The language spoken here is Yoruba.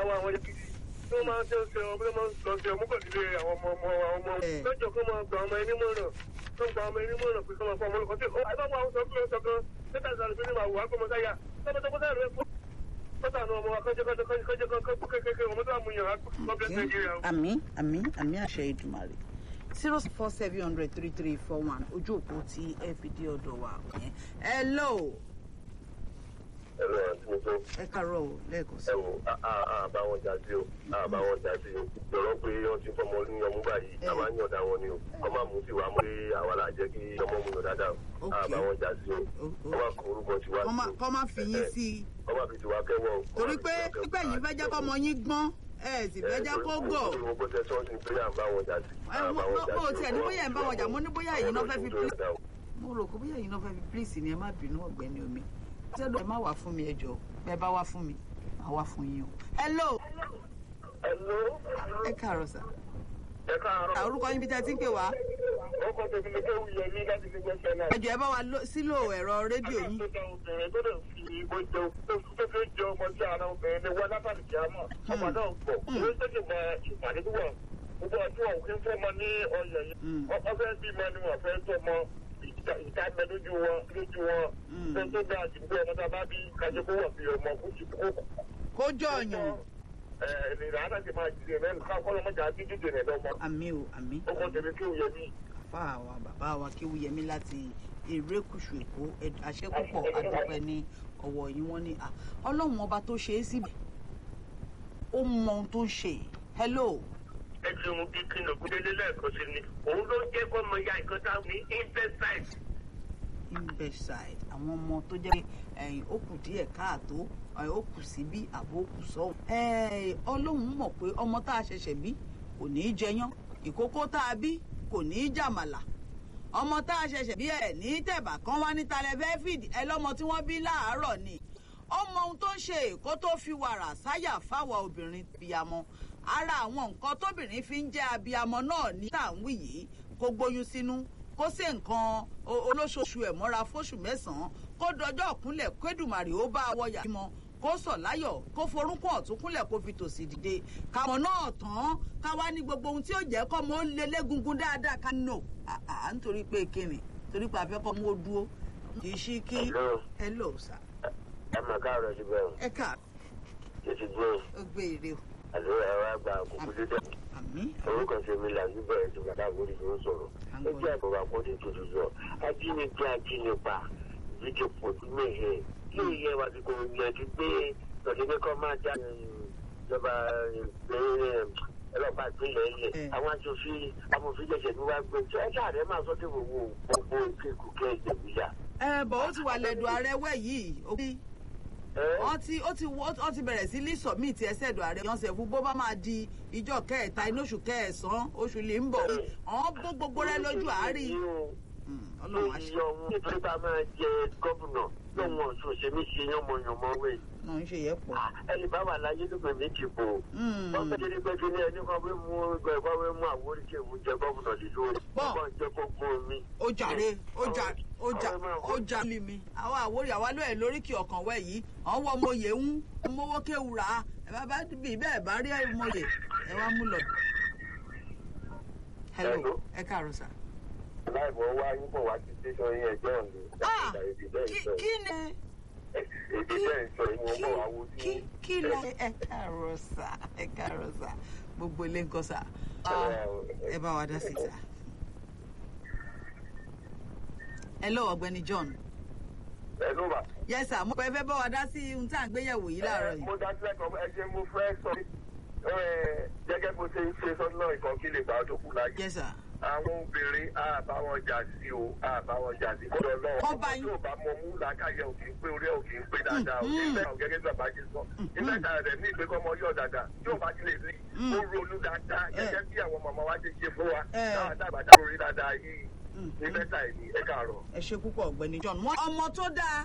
wá àwọn yẹn kìí tí wọ́n máa ń ṣe ọmọ máa ń lọ sí ọmọ kọ̀dílé àwọn ọmọ lọ́jọ́ kó máa gba ọmọ ẹni mọ̀ràn tó ń gba ọmọ ẹni mọ̀ràn pé kó máa fọ ọmọ olùkọ́ tí àìbáwọ̀ àwọn sọ̀kan tẹ́tà ìsàlẹ̀ fi ní màá wà á kọ́ mọ́ sáyà tọ́mọtọ́mọtọ́ rẹ̀ fún tọ́tà náà ọmọ kọ́jọ́ ọmọ tó àmúyàn á kọ́ bẹ́ẹ̀ àmì àṣẹ Èdùmàrè 047003341 ojú òpó tí ẹ fi dé ọ̀dọ̀ wa yẹn. Hello. Hello, àti mo tó. Ẹ kàárọ̀ o lẹ́ẹ̀kan sí. Ẹ wo àbáwọn jáde o àbáwọn jáde o lọ́rọ́ pé wọ́n ti fọmọ ní ọmú báyìí a máa ń yọ̀ǹda wọn ni o wọ́n máa mú sí wa mú pé àwa là jẹ́ kí ọmọ mu yàn dáadáa o àbáwọn jáde o wọ́n máa kó orúkọ tiwa sí o. Kọ́ máa fi yín sí i. Kọ́ máa fi tiwa kẹ́wọ́ o. Torí pé pípẹ́ yìí fẹ́ jẹ́ kọ́mọ yín gbọ́n ẹ sì fẹ́ jẹ́ kó gọ̀. Mo gbọ́ tẹ sọ́ọ̀sì pé à ń bá wọn jáde. Mo tiẹ̀ ní bóyá ẹ̀ ń bá wọn jà mo ní bóyá èyí náà fẹ́ fi pílíìsì. Mo rò kó bóyá èyí náà fẹ́ fi pílíìsì ni ẹ má bínú ọ̀gbẹ́ni omi. Ṣé ẹ má wá fún mi ẹ jọ̀ọ́ bẹ́ẹ̀ bá wá fún mi màá wá fún yín o. Hello. Ẹ káàárọ̀ sà. Ẹ káàárọ̀. Orúkọ yín bí tẹ́ ti ń pè wá. Ọkọ̀ tèmi ló kéwù yẹn ní láti fi gbẹ́sẹ̀ náà. Ẹ jọ̀ọ́ ẹ bá wa sílò ẹ̀rọ rédíò yín. Obìnrin tó lè fi oúnjẹ tó fi jẹ ọmọ sí ara obìnrin ni wọ́n látàrí kí á mọ̀. Ọmọ náà pọ̀. Ó ṣèṣì mọ ìpàdé tó wà. Gbogbo ọdún ọ̀hún kí ń fọ́mọ ní ọyẹ̀ yìí. Wọ́n fẹ́ bímọ ni wọ́n fẹ́ tọ́mọ ìta bẹ lójú wọn. Tó dáa jù pé ọmọ tá a bá bí kájọ kó wọ̀ sí ọmọ kó sì kó. Kó jọ ọyàn. Ènìyàn á dàgbé máa jìnnà lẹ́nu káàkọ́ lọ́mọdé àti jíjìnà lọ́mọ. Àmín o àmín. Ọkọ̀ tèmi kí òye mi. Àfáà wa bàbá wa Kéwúyẹmí láti Erékùṣù Èkó àṣẹkùpọ̀ àdúpẹ́ ní ọwọ́ yìí wọ́n ní Ọlọ́run ọba tó ṣe é síbẹ̀ ó mọ ohun tó ń ṣe. Hello. Ẹ ti mú bí kí Ògúndélé lẹ́ẹ̀kan sí ni òun ló jẹ́ kó mọ ya nǹkan tá a ní Inbeside àwọn ọmọ tó jẹ́ pé ó kù díẹ̀ káàtó ó kù síbí àbó kù sọ́hùn. Ọlọ́run mọ̀ pé ọmọ tá a ṣẹ̀ṣẹ̀ bí kò ní í jẹyán ìkókó tá a bí kò ní í jàmàlà ọmọ tá a ṣẹ̀ṣẹ̀ bí ẹ̀ ní tẹ̀bà kan wá ní talẹ́fẹ́ fìdí ẹ lọ́mọ tí wọ́n bí láàárọ̀ ni ó mọ ohun tó ń ṣe kó tó fi wàrà sáyà fáwa obìnrin bíamọ ara àwọn nǹkan tóbìnrin fi ń jẹ́ abiyamọ náà ní tàǹwì yìí kó gbóyún sínú kó ṣe nǹkan olóṣooṣù ẹ̀ mọ́ra fóṣù mẹ́sàn-án kó dọjọ́ ìkúnlẹ̀ kédùmàrè ó bá wọ yàrá mọ́ kó sọ̀ láyọ̀ kó forúnkún ọ̀tún kúnlẹ̀ kó fi tòsì dìde káwọn náà tán káwá ní gbogbo ohun tí ó jẹ́ kọ́ mọ́ ó lé légungun dáadáa ká nò nítorí pé kíni torí pé afẹ́kọ́ mú ó dúró kì í ṣí kí hello sir. Ẹ mà káàárọ̀ sí bẹ́ẹ̀. Ẹ káàárọ̀. Èsì gbé. Ó gbé ire o. Àlọ́ ẹ̀rọ àgbà àkókò dídẹ̀. Àmín. Orúkọ ṣe mi là ń bẹ̀rẹ̀ sí bàbá àgbórí tó ń sọ̀rọ̀. Ó jẹ́ àbọ̀bà kọ́dé tuntun sọ. Ajínigbé ajínigbà fídíò pòtù mẹ́hẹ̀. Kí ìyẹn wa ti kò yẹn ti gbé lọ́dẹ́gbẹ́ kan máa já ìjọba ọlọ́pàá ìpínlẹ̀ ilẹ̀. Àwọn amòfin jẹ̀jẹ̀ ni wàá gbé. Ṣé ẹ̀ka rẹ̀ máa sọ́dọ̀ gbogbo ìkékù kẹ́ ìjẹ̀bíyà? Bọ̀ ó ti wà lẹ́dùn ààrẹ wẹ̀ yìí. Ó ti bẹ̀rẹ̀ sí ní submit ẹsẹ̀dùn ààrẹ yọ̀nsẹ̀ fún bó bá máa di ìjọ kẹta inú oṣù kẹsàn-án oṣù lè ń bọ̀ ọ̀hún bó gbogbo rẹ lójú àárí. Ọlọ́run àṣẹ. Nítorí bá máa jẹ gómìnà lóhun ọ̀ṣun òṣèlú ṣe yánmọ̀yánmọ́ wẹ̀. Náà ń ṣe yẹ pọ̀. Ẹni bá wà láyé ló gbẹ̀mí dìbò. Wọ́n fẹ́ dédé pé kí ní ẹni kan wé mú Àwórì kí èmi jẹ gómìnà lílo ọgbọ́n jẹ́ kó gún mi. Ó jàre ó jà lì mí. Àwọn Àwórì àwa ló ẹ̀ lóríkì ọ̀kan wẹ̀ yìí. Àwọn ọmọ oyè ń mówó kéwùrà. Ẹ bá bí bẹ́ẹ̀ bá rí ọmọye ẹ wá mú lọ. Hello, ẹ káàárọ̀ sà. Láìpẹ́ wá yín bọ̀ wá sí tẹ̀sán yín ẹjọ́ ọ̀nà. Kí ni? Kí lẹ ẹ káàárọ̀ sà gbogbo ilé ń kọ́ sà ẹ bá wa dá sí sà. Hello ọ̀gbẹ́ni John. Hello ma. Yes sir mo pẹ́ fẹ́ bá wa dá sí ohun tí à ń gbéyẹ̀wò yìí láàárọ̀ yìí. Mo dá sílẹ̀ kan ẹ ṣe mo fẹ́ sọ gẹ́gẹ́ bó ṣe ń ṣe sọ́dún ìkan kí lè gbà tó kù láyé. Yes sir. Àwọn obìnrin àbáwọn jà sí o àbáwọn jà sí kọ́dọ̀ náà ọmọ tí ò bá mọ mú làákàyè ò kì í pé orí ò kì í pé dáadáa ò kì í fẹ́ràn gẹ́gẹ́ bí bàbá ṣe sọ ìfẹ́ta rẹ̀ ní ìgbékọ́ ọmọ yọ̀ dáadáa tí ò bá ti lè rí ó ronú dáadáa gẹ́gẹ́ bí àwọn màmá wa ṣe ṣe fún wa táwọn àdàgbà dá lórí dáadáa yìí ìfẹ́ta ẹ̀ ní ẹ káàárọ̀. Ẹ ṣe púpọ̀ ọ̀gbẹ́ni John ọmọ tó dáa